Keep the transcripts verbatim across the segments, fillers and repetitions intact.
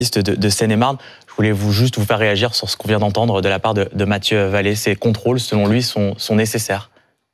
de, de Seine-et-Marne. Je voulais vous juste vous faire réagir sur ce qu'on vient d'entendre de la part de, de Mathieu Vallée. Ces contrôles, selon lui, sont, sont nécessaires.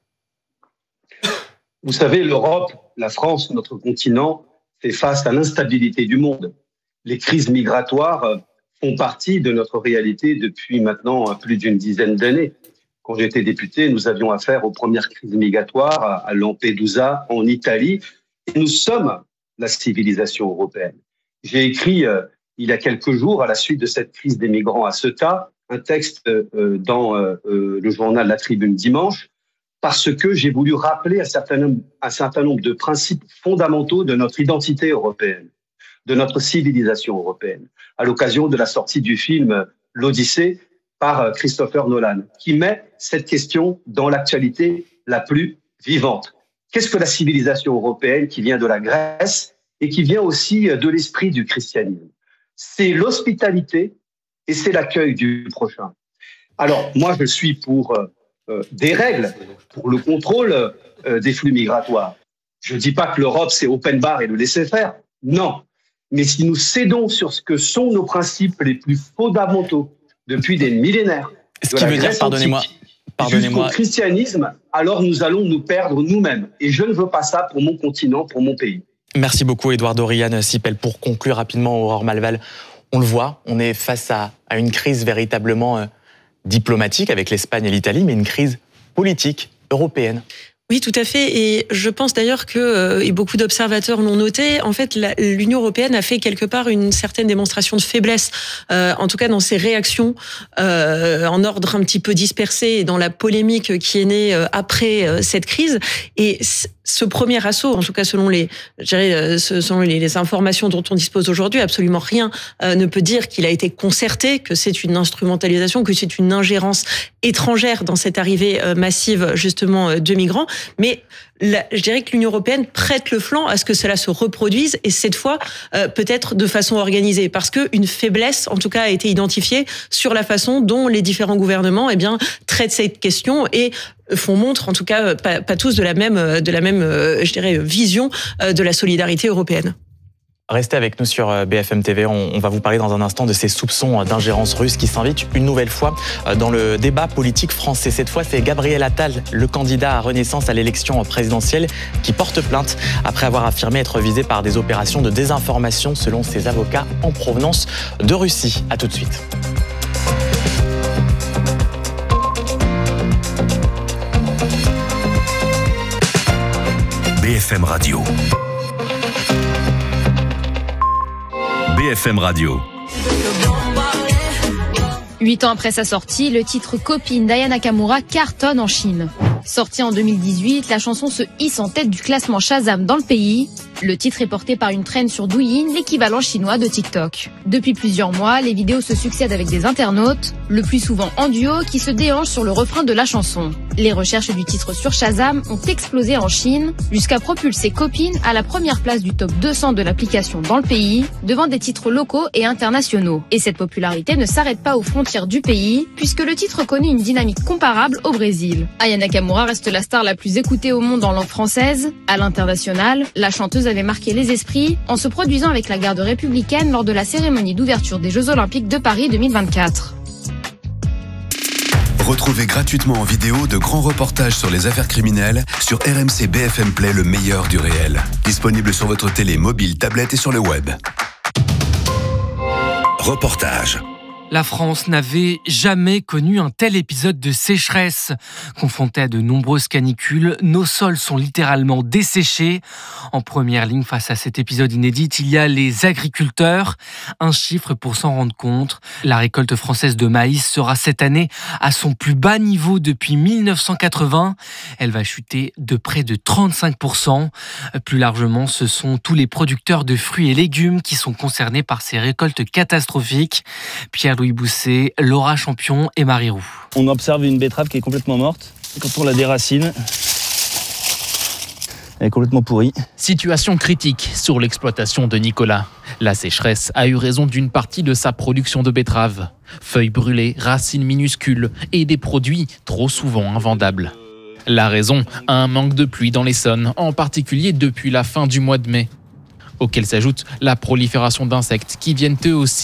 Vous savez, l'Europe, la France, notre continent, fait face à l'instabilité du monde. Les crises migratoires font partie de notre réalité depuis maintenant plus d'une dizaine d'années. Quand j'étais député, nous avions affaire aux premières crises migratoires à Lampedusa, en Italie. Et nous sommes la civilisation européenne. J'ai écrit euh, il y a quelques jours, à la suite de cette crise des migrants à Ceuta, un texte euh, dans euh, le journal La Tribune dimanche, parce que j'ai voulu rappeler un certain nombre, un certain nombre de principes fondamentaux de notre identité européenne, de notre civilisation européenne, à l'occasion de la sortie du film L'Odyssée par Christopher Nolan, qui met cette question dans l'actualité la plus vivante. Qu'est-ce que la civilisation européenne qui vient de la Grèce et qui vient aussi de l'esprit du christianisme? C'est l'hospitalité et c'est l'accueil du prochain. Alors, moi, je suis pour euh, des règles, pour le contrôle euh, des flux migratoires. Je ne dis pas que l'Europe, c'est open bar et le laisser-faire. Non. Mais si nous cédons sur ce que sont nos principes les plus fondamentaux depuis des millénaires, ce qui veut dire, pardonnez-moi, pardonnez-moi, jusqu'au christianisme, alors nous allons nous perdre nous-mêmes. Et je ne veux pas ça pour mon continent, pour mon pays. Merci beaucoup, Édouard Doriane Sippel. Pour conclure rapidement, Aurore Malval, on le voit, on est face à, à une crise véritablement euh, diplomatique avec l'Espagne et l'Italie, mais une crise politique européenne. Oui, tout à fait. Et je pense d'ailleurs que, et beaucoup d'observateurs l'ont noté, en fait, la, l'Union européenne a fait quelque part une certaine démonstration de faiblesse, euh, en tout cas dans ses réactions, euh, en ordre un petit peu dispersé et dans la polémique qui est née après euh, cette crise. Et ce premier assaut, en tout cas selon les, je dirais, selon les, les informations dont on dispose aujourd'hui, absolument rien euh, ne peut dire qu'il a été concerté, que c'est une instrumentalisation, que c'est une ingérence étrangère dans cette arrivée euh, massive justement de migrants. Mais la, je dirais que l'Union européenne prête le flanc à ce que cela se reproduise, et cette fois euh, peut-être de façon organisée, parce que une faiblesse, en tout cas, a été identifiée sur la façon dont les différents gouvernements, eh bien, traitent cette question et font montre, en tout cas, pas, pas tous de la même, de la même, je dirais, vision de la solidarité européenne. Restez avec nous sur B F M T V. On va vous parler dans un instant de ces soupçons d'ingérence russe qui s'invitent une nouvelle fois dans le débat politique français. Cette fois, c'est Gabriel Attal, le candidat à Renaissance à l'élection présidentielle, qui porte plainte après avoir affirmé être visé par des opérations de désinformation selon ses avocats en provenance de Russie. À tout de suite. B F M Radio. B F M Radio. Huit ans après sa sortie, le titre Copine d'Aya Nakamura cartonne en Chine. Sortie en deux mille dix-huit, la chanson se hisse en tête du classement Shazam dans le pays. Le titre est porté par une traîne sur Douyin, l'équivalent chinois de TikTok. Depuis plusieurs mois, les vidéos se succèdent avec des internautes, le plus souvent en duo, qui se déhanchent sur le refrain de la chanson. Les recherches du titre sur Shazam ont explosé en Chine, jusqu'à propulser Copine à la première place du top deux cents de l'application dans le pays, devant des titres locaux et internationaux. Et cette popularité ne s'arrête pas aux frontières du pays, puisque le titre connaît une dynamique comparable au Brésil. Aya Nakamura reste la star la plus écoutée au monde en langue française. À l'international, la chanteuse avait marqué les esprits en se produisant avec la garde républicaine lors de la cérémonie d'ouverture des Jeux Olympiques de Paris deux mille vingt-quatre. Retrouvez gratuitement en vidéo de grands reportages sur les affaires criminelles sur R M C B F M Play, le meilleur du réel. Disponible sur votre télé, mobile, tablette et sur le web. Reportage. La France n'avait jamais connu un tel épisode de sécheresse. Confrontés à de nombreuses canicules, nos sols sont littéralement desséchés. En première ligne face à cet épisode inédit, il y a les agriculteurs. Un chiffre pour s'en rendre compte. La récolte française de maïs sera cette année à son plus bas niveau depuis mille neuf cent quatre-vingts. Elle va chuter de près de trente-cinq pour cent. Plus largement, ce sont tous les producteurs de fruits et légumes qui sont concernés par ces récoltes catastrophiques. Pierre Louis Bousset, Laura Champion et Marie Roux. On observe une betterave qui est complètement morte. Quand on la déracine, elle est complètement pourrie. Situation critique sur l'exploitation de Nicolas. La sécheresse a eu raison d'une partie de sa production de betteraves. Feuilles brûlées, racines minuscules et des produits trop souvent invendables. La raison, un manque de pluie dans l'Essonne, en particulier depuis la fin du mois de mai. Auquel s'ajoute la prolifération d'insectes qui viennent eux aussi